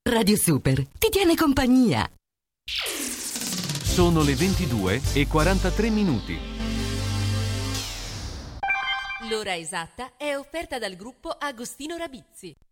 Radio Super ti tiene compagnia. Sono le 22:43. L'ora esatta è offerta dal gruppo Agostino Rabizzi.